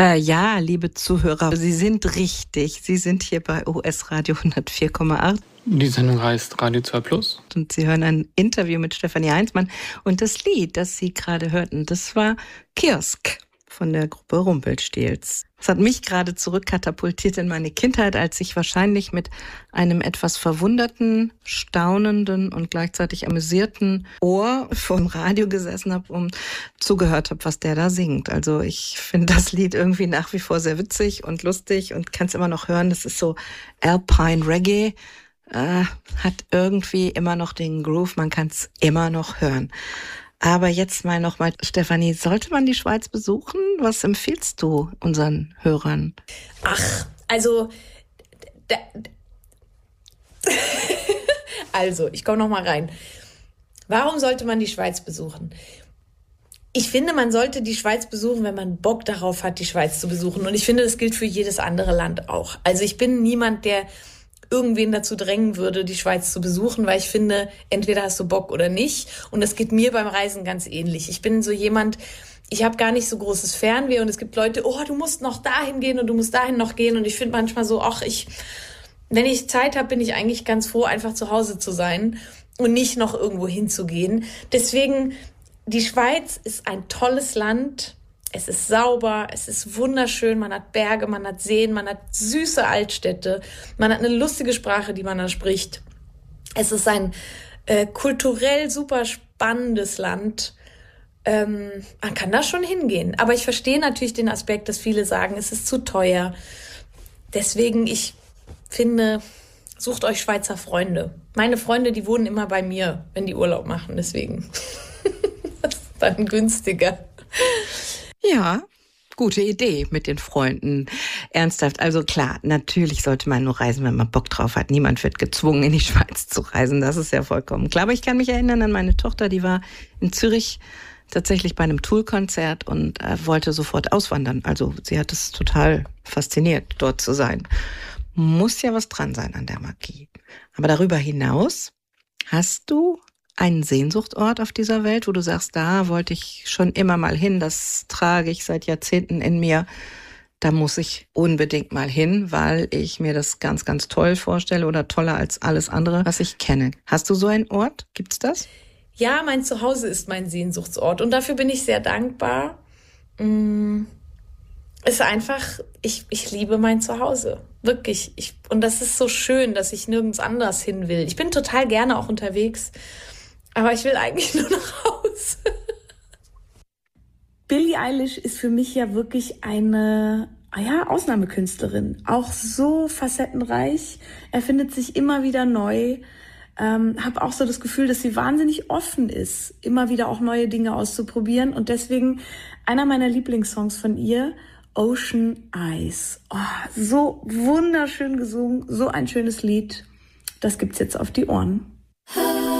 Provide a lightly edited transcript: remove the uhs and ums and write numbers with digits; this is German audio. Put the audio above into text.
Ja, liebe Zuhörer, Sie sind richtig. Sie sind hier bei OS Radio 104,8. Die Sendung heißt Radio 2 Plus. Und Sie hören ein Interview mit Stefanie Heinzmann. Und das Lied, das Sie gerade hörten, das war Kiosk von der Gruppe Rumpelstilz. Das hat mich gerade zurückkatapultiert in meine Kindheit, als ich wahrscheinlich mit einem etwas verwunderten, staunenden und gleichzeitig amüsierten Ohr vor dem Radio gesessen habe und zugehört habe, was der da singt. Also ich finde das Lied irgendwie nach wie vor sehr witzig und lustig und kann es immer noch hören. Das ist so Alpine Reggae, hat irgendwie immer noch den Groove, man kann es immer noch hören. Aber jetzt mal nochmal, Stefanie, sollte man die Schweiz besuchen? Was empfiehlst du unseren Hörern? Ach, also, ich komme nochmal rein. Warum sollte man die Schweiz besuchen? Ich finde, man sollte die Schweiz besuchen, wenn man Bock darauf hat, die Schweiz zu besuchen. Und ich finde, das gilt für jedes andere Land auch. Also ich bin niemand, der irgendwen dazu drängen würde, die Schweiz zu besuchen, weil ich finde, entweder hast du Bock oder nicht. Und das geht mir beim Reisen ganz ähnlich. Ich bin so jemand, ich habe gar nicht so großes Fernweh und es gibt Leute, oh, du musst noch dahin gehen und du musst dahin noch gehen. Und ich finde manchmal so, wenn ich Zeit habe, bin ich eigentlich ganz froh, einfach zu Hause zu sein und nicht noch irgendwo hinzugehen. Deswegen, die Schweiz ist ein tolles Land. Es ist sauber, es ist wunderschön, man hat Berge, man hat Seen, man hat süße Altstädte, man hat eine lustige Sprache, die man da spricht. Es ist ein kulturell super spannendes Land. Man kann da schon hingehen. Aber ich verstehe natürlich den Aspekt, dass viele sagen, es ist zu teuer. Deswegen, ich finde, sucht euch Schweizer Freunde. Meine Freunde, die wohnen immer bei mir, wenn die Urlaub machen, deswegen. Das ist dann günstiger. Ja, gute Idee mit den Freunden. Ernsthaft, also klar, natürlich sollte man nur reisen, wenn man Bock drauf hat. Niemand wird gezwungen, in die Schweiz zu reisen. Das ist ja vollkommen klar. Aber ich kann mich erinnern an meine Tochter, die war in Zürich tatsächlich bei einem Tool-Konzert und wollte sofort auswandern. Also sie hat es total fasziniert, dort zu sein. Muss ja was dran sein an der Magie. Aber darüber hinaus, hast du einen Sehnsuchtsort auf dieser Welt, wo du sagst, da wollte ich schon immer mal hin, das trage ich seit Jahrzehnten in mir, da muss ich unbedingt mal hin, weil ich mir das ganz, ganz toll vorstelle oder toller als alles andere, was ich kenne. Hast du so einen Ort? Gibt's das? Ja, mein Zuhause ist mein Sehnsuchtsort und dafür bin ich sehr dankbar. Es ist einfach, ich liebe mein Zuhause. Wirklich. Und das ist so schön, dass ich nirgends anders hin will. Ich bin total gerne auch unterwegs. Aber ich will eigentlich nur nach Hause. Billie Eilish ist für mich ja wirklich eine Ausnahmekünstlerin. Auch so facettenreich. Er findet sich immer wieder neu. Habe auch so das Gefühl, dass sie wahnsinnig offen ist, immer wieder auch neue Dinge auszuprobieren. Und deswegen einer meiner Lieblingssongs von ihr, Ocean Eyes. Oh, so wunderschön gesungen, so ein schönes Lied. Das gibt's jetzt auf die Ohren.